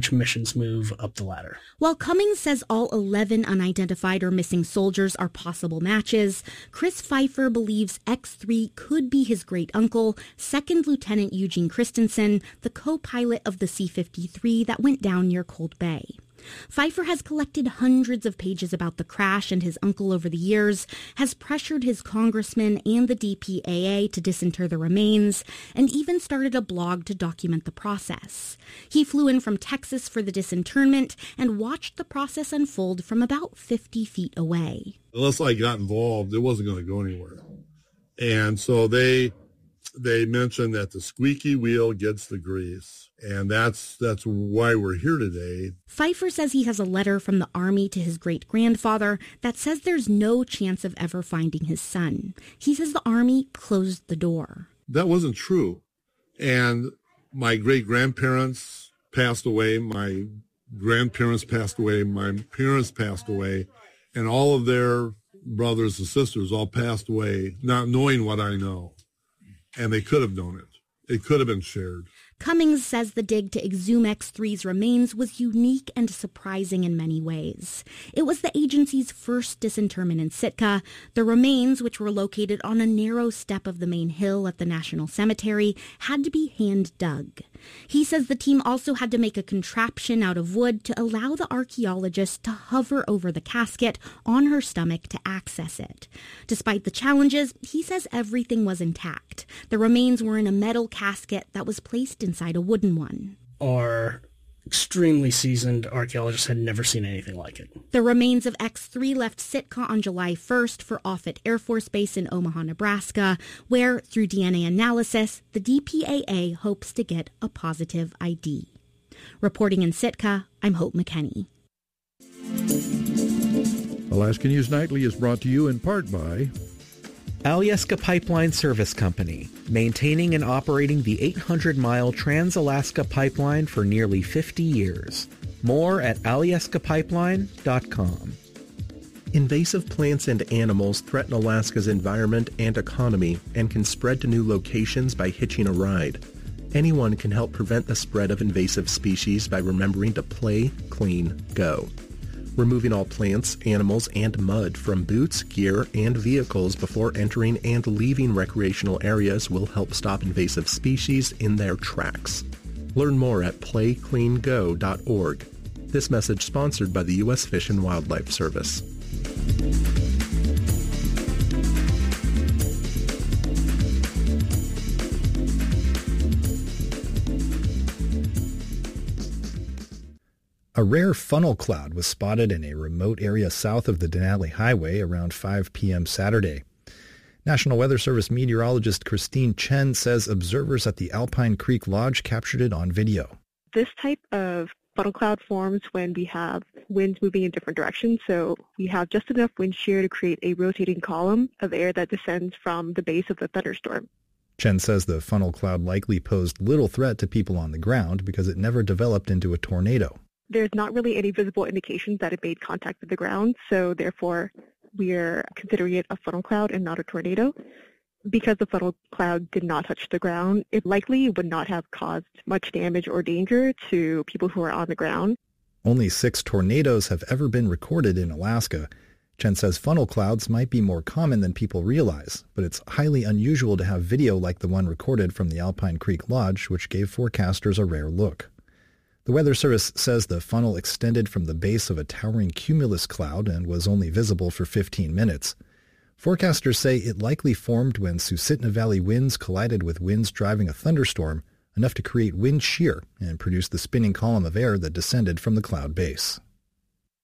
each mission's move up the ladder. While Cummings says all 11 unidentified or missing soldiers are possible matches, Chris Pfeiffer believes X-3 could be his great-uncle, Second Lieutenant Eugene Christensen, the co-pilot of the C-53 that went down near Cold Bay. Pfeiffer has collected hundreds of pages about the crash and his uncle over the years, has pressured his congressman and the DPAA to disinter the remains, and even started a blog to document the process. He flew in from Texas for the disinterment and watched the process unfold from about 50 feet away. Unless I got involved, it wasn't going to go anywhere. And so they mentioned that the squeaky wheel gets the grease. And that's why we're here today. Pfeiffer says he has a letter from the Army to his great-grandfather that says there's no chance of ever finding his son. He says the Army closed the door. That wasn't true. And my great-grandparents passed away, my grandparents passed away, my parents passed away, and all of their brothers and sisters all passed away not knowing what I know. And they could have known it. It could have been shared. Cummings says the dig to exhume X-3's remains was unique and surprising in many ways. It was the agency's first disinterment in Sitka. The remains, which were located on a narrow step of the main hill at the National Cemetery, had to be hand-dug. He says the team also had to make a contraption out of wood to allow the archaeologist to hover over the casket on her stomach to access it. Despite the challenges, he says everything was intact. The remains were in a metal casket that was placed inside a wooden one. Our extremely seasoned archaeologists had never seen anything like it. The remains of X-3 left Sitka on July 1st for Offutt Air Force Base in Omaha, Nebraska, where, through DNA analysis, the DPAA hopes to get a positive ID. Reporting in Sitka, I'm Hope McKenney. Alaska News Nightly is brought to you in part by Alyeska Pipeline Service Company, maintaining and operating the 800-mile Trans-Alaska Pipeline for nearly 50 years. More at alyeskapipeline.com. Invasive plants and animals threaten Alaska's environment and economy and can spread to new locations by hitching a ride. Anyone can help prevent the spread of invasive species by remembering to play, clean, go. Removing all plants, animals, and mud from boots, gear, and vehicles before entering and leaving recreational areas will help stop invasive species in their tracks. Learn more at playcleango.org. This message sponsored by the U.S. Fish and Wildlife Service. A rare funnel cloud was spotted in a remote area south of the Denali Highway around 5 p.m. Saturday. National Weather Service meteorologist Christine Chen says observers at the Alpine Creek Lodge captured it on video. This type of funnel cloud forms when we have winds moving in different directions, so we have just enough wind shear to create a rotating column of air that descends from the base of the thunderstorm. Chen says the funnel cloud likely posed little threat to people on the ground because it never developed into a tornado. There's not really any visible indications that it made contact with the ground, so therefore we're considering it a funnel cloud and not a tornado. Because the funnel cloud did not touch the ground, it likely would not have caused much damage or danger to people who are on the ground. Only 6 tornadoes have ever been recorded in Alaska. Chen says funnel clouds might be more common than people realize, but it's highly unusual to have video like the one recorded from the Alpine Creek Lodge, which gave forecasters a rare look. The Weather Service says the funnel extended from the base of a towering cumulus cloud and was only visible for 15 minutes. Forecasters say it likely formed when Susitna Valley winds collided with winds driving a thunderstorm, enough to create wind shear and produce the spinning column of air that descended from the cloud base.